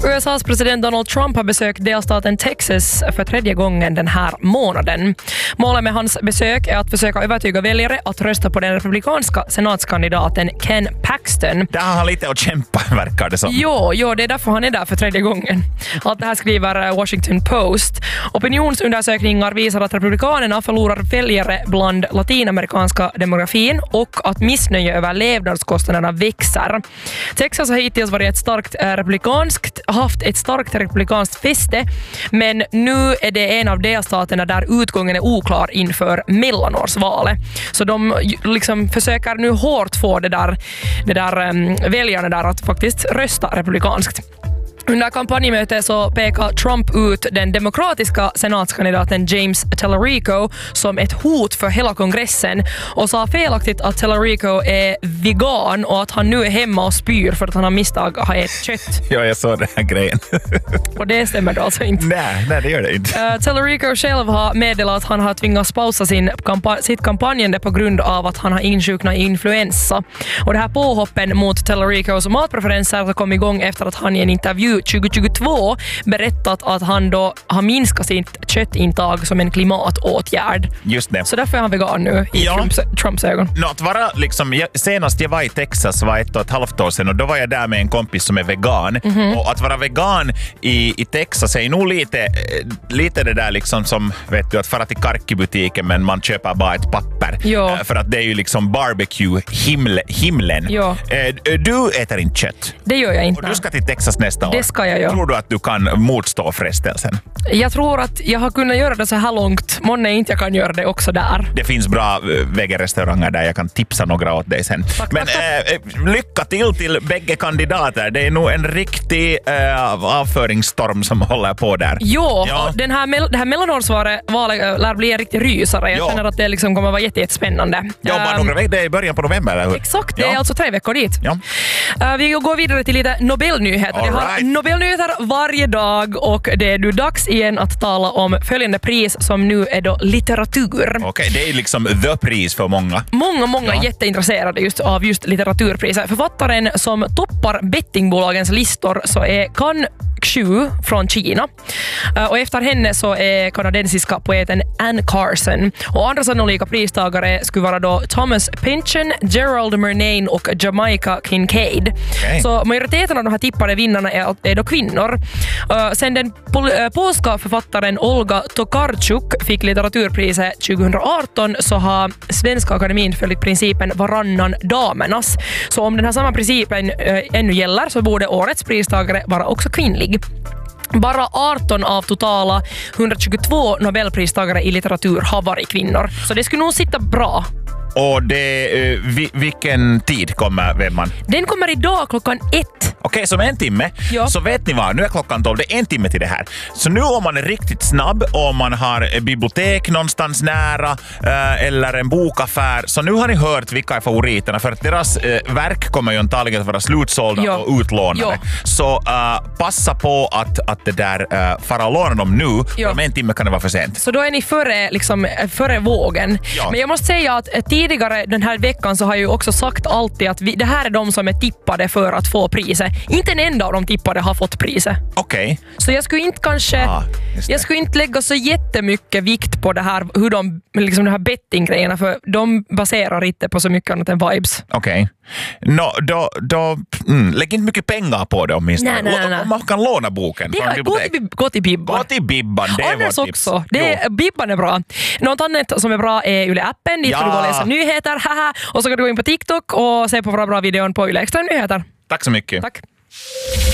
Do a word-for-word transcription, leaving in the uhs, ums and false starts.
U S A:s president Donald Trump har besökt delstaten Texas för tredje gången den här månaden. Målet med hans besök är att försöka övertyga väljare att rösta på den republikanska senatskandidaten Ken Paxton. Där har han lite att kämpa, verkar det som. Jo, jo, det är därför han är där för tredje gången. Allt det här skriver Washington Post. Opinionsundersökningar visar att republikanerna förlorar väljare bland latinamerikanska demografin och att missnöje över levnadskostnaderna växer. Texas har hittills varit ett starkt republikanskt, haft ett starkt republikanskt fäste, men nu är det en av delstaterna där utgången är oklar inför mellanårsvalet. Så de liksom försöker nu hårt få det där, det där um, väljarna där att faktiskt rösta republikanskt. Under kampanjmötet så pekar Trump ut den demokratiska senatskandidaten James Tallarico som ett hot för hela kongressen och sa felaktigt att Tallarico är vegan och att han nu är hemma och spyr för att han har misstag att ha ätit kött. Ja, jag såg den här grejen. Och det stämmer då alltså inte. Nej, nej det gör det inte. Uh, Tallarico själv har meddelat att han har tvingats pausa sin kampa- sitt kampanjande på grund av att han har insjuknat i influensa. Och det här påhoppen mot Tallaricos matpreferenser kom igång efter att han i en intervju tjugohundratjugotvå berättat att han då har minskat sitt köttintag som en klimatåtgärd. Just det. Så därför är han vegan nu i ja. Trumps, Trumps ögon. Nå, att vara liksom, jag, senast jag var i Texas var ett och ett halvt år sedan och då var jag där med en kompis som är vegan. Mm-hmm. Och att vara vegan i, i Texas är nog lite, lite det där liksom som, vet du, att fara till karkibutiken men man köper bara ett papper. Ja. För att det är ju liksom barbecue himle, himlen. Ja. Du äter inte kött. Det gör jag inte. Och du ska till Texas nästa år. Det ska jag göra. Tror du att du kan motstå frestelsen? Jag tror att jag har kunnat göra det så här långt. Månne inte jag kan göra det också där. Det finns bra vegerrestauranger där jag kan tipsa några åt dig sen. Tack, Men tack, tack. Äh, lycka till till bägge kandidater. Det är nog en riktig äh, avföringsstorm som håller på där. Jo, ja. den här, det här mellanårsvalet lär bli en riktig rysare. Jag jo. känner att det liksom kommer att vara jättespännande. Ja, bara några veckor. Det är i början på november, eller hur? Exakt, det ja. är alltså tre veckor dit. Ja. Uh, vi går vidare till lite Nobelnyheter. All Vi har right. Nobelnyheter varje dag och det är nu dags igen att tala om följande pris som nu är då litteratur. Okej, okay, det är liksom the pris för många. Många, många ja. är jätteintresserade just av just litteraturpriser. Författaren som toppar bettingbolagens listor så är Kan Xu från Kina. Och efter henne så är kanadensiska poeten Anne Carson. Och andra sannolika pristagare skulle vara då Thomas Pynchon, Gerald Murnane och Jamaica Kincaid. Okay. Så majoriteten av de här tippade vinnarna är, är då kvinnor. Uh, sen den pol- uh, polska författaren Olga Tokarczuk fick litteraturpriset tjugohundraarton så har Svenska akademin följt principen varannan damernas. Så om den här samma principen uh, ännu gäller så borde årets pristagare vara också kvinnlig. Bara arton av totala hundratjugotvå Nobelpristagare i litteratur har varit kvinnor. Så det skulle nog sitta bra. Och det, uh, vi, vilken tid kommer vemman? Den kommer idag klockan ett. Okej, okay, som en timme. Ja. Så vet ni vad, nu är klockan tolv, det är en timme till det här. Så nu om man är riktigt snabb och om man har bibliotek någonstans nära uh, eller en bokaffär, så nu har ni hört vilka är favoriterna för att deras uh, verk kommer ju antagligen att vara slutsålda ja. och utlånade. Ja. Så uh, passa på att, att det där uh, fara och låna dem nu, ja. för om en timme kan det vara för sent. Så då är ni före, liksom, före vågen. Ja. Men jag måste säga att tidigare den här veckan så har jag ju också sagt alltid att vi, det här är de som är tippade för att få priset. Inte en enda av de tippade har fått priset. Okej. Okay. Så jag skulle inte kanske ah, jag skulle inte lägga så jättemycket vikt på det här, hur de, liksom de här bettinggrejerna, för de baserar inte på så mycket annat än vibes. Okej. Okay. No, då, då mm, lägg inte mycket pengar på det åtminstone. Nej, nej, nej. Om man kan låna boken. Det är, gå, till, gå till Bibban. Gå till Bibban, det är vårt tips. Också. Det är, Bibban är bra. Något annat som är bra är Yle-appen. Dit ja. kan du gå och läsa nyheter. Haha. Och så kan du gå in på TikTok och se på våra bra videon på Yle Extra Nyheter. Tack så mycket. Tack.